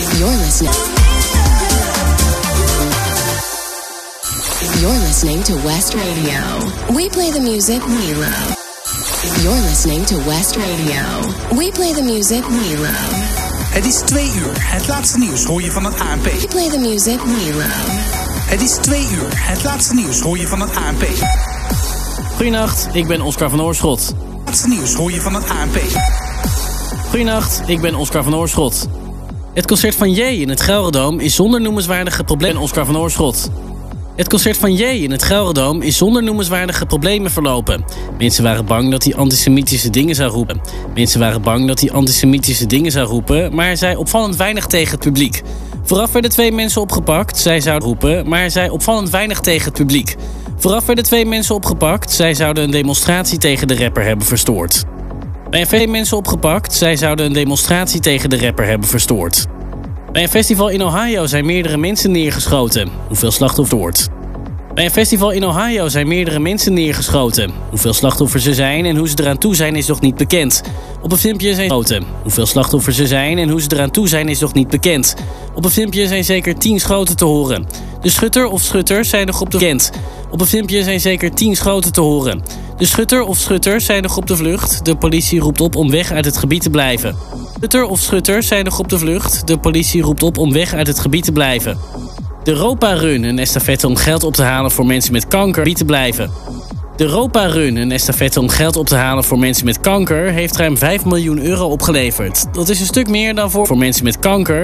You're listening to West Radio. We play the music we love. You're listening to West Radio. We play the music we love. Het is 2 uur. Het laatste nieuws hoor je van het ANP. We play the music we love. Het is 2 uur. Het laatste nieuws hoor je van het ANP. Goedenacht, ik ben Oscar van Oorschot. Het laatste nieuws hoor je van het ANP. Goedenacht, ik ben Oscar van Oorschot. Het concert van J in het Gelredome is zonder noemenswaardige problemen. Oscar van Oorschot. Het concert van J in het Gelredome is zonder noemenswaardige problemen verlopen. Mensen waren bang dat hij antisemitische dingen zou roepen. Maar hij zei opvallend weinig tegen het publiek. Vooraf werden 2 mensen opgepakt. Zij zouden roepen, maar hij zei opvallend weinig tegen het publiek. Vooraf werden 2 mensen opgepakt. Zij zouden een demonstratie tegen de rapper hebben verstoord. Bij een festival in Ohio zijn meerdere mensen neergeschoten. Hoeveel slachtoffers er zijn en hoe ze eraan toe zijn is nog niet bekend. Op een filmpje zijn zeker 10 schoten te horen. De schutter of schutters zijn nog op de vlucht. De politie roept op om weg uit het gebied te blijven. De Europa-run, een estafette om geld op te halen voor mensen met kanker, heeft ruim €5 miljoen opgeleverd. Dat is een stuk meer dan voor mensen met kanker.